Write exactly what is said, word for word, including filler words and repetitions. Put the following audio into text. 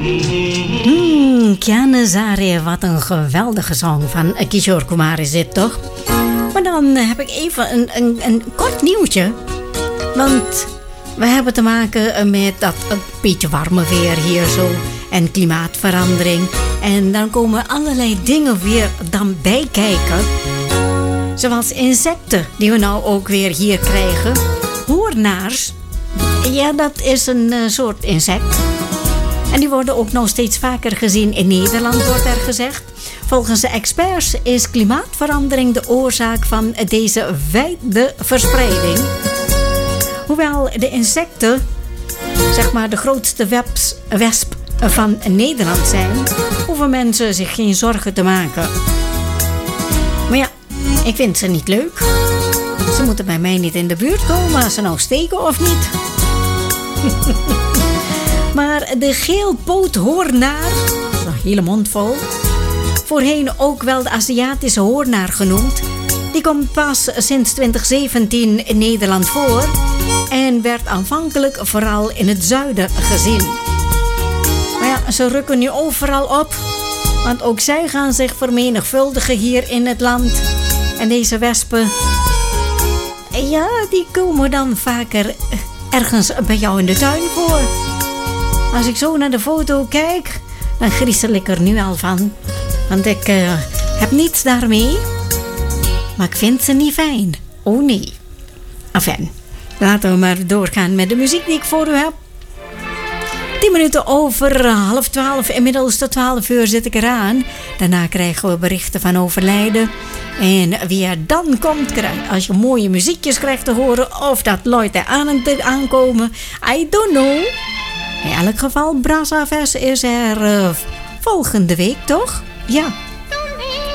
Hmm, Kyanezari, wat een geweldige song van Kishore Kumar is dit, toch? Maar dan heb ik even een, een, een kort nieuwtje. Want we hebben te maken met dat een beetje warme weer hier zo. En klimaatverandering. En dan komen allerlei dingen weer dan bij kijken. Zoals insecten die we nou ook weer hier krijgen. Hoornaars. Ja, dat is een uh, soort insect. En die worden ook nog steeds vaker gezien in Nederland, wordt er gezegd. Volgens de experts is klimaatverandering de oorzaak van deze wijde verspreiding. Hoewel de insecten, zeg maar de grootste webs, wesp van Nederland zijn, hoeven mensen zich geen zorgen te maken. Maar ja, ik vind ze niet leuk. Ze moeten bij mij niet in de buurt komen als ze nou steken of niet. Maar de geelpoothoornaar, een hele mond vol, voorheen ook wel de Aziatische hoornaar genoemd, die komt pas sinds twintig zeventien in Nederland voor en werd aanvankelijk vooral in het zuiden gezien. Maar ja, ze rukken nu overal op, want ook zij gaan zich vermenigvuldigen hier in het land. En deze wespen, ja, die komen dan vaker ergens bij jou in de tuin voor. Als ik zo naar de foto kijk, dan griezel ik er nu al van. Want ik uh, heb niets daarmee. Maar ik vind ze niet fijn. Oh nee. Enfin, laten we maar doorgaan met de muziek die ik voor u heb. tien minuten over half twaalf. Inmiddels tot twaalf uur zit ik eraan. Daarna krijgen we berichten van overlijden. En wie er dan komt, als je mooie muziekjes krijgt te horen, of dat Leute aan aankomen, I don't know. In elk geval, Brassavers is er uh, volgende week, toch? Ja.